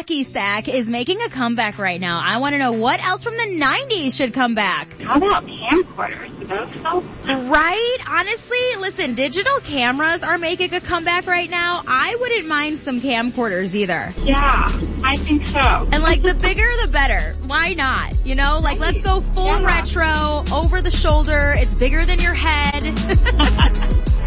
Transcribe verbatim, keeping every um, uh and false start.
hacky sack is making a comeback right now. I want to know what else from the nineties should come back. How about camcorders? Do those still? Right? Honestly, listen, digital cameras are making a comeback right now. I wouldn't mind some camcorders either. Yeah, I think so. And like the bigger the better. Why not? You know, like let's go full Yeah. retro, over the shoulder. It's bigger than your head.